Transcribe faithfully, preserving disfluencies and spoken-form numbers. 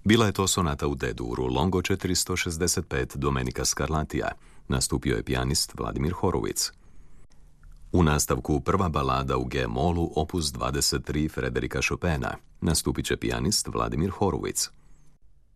Bila je to sonata u D-duru, Longo četiristo šezdeset pet Domenica Scarlatija. Nastupio je pijanist Vladimir Horowitz. U nastavku prva balada u G-molu, opus dvadeset tri Frederika Chopina. Nastupit će pijanist Vladimir Horowitz.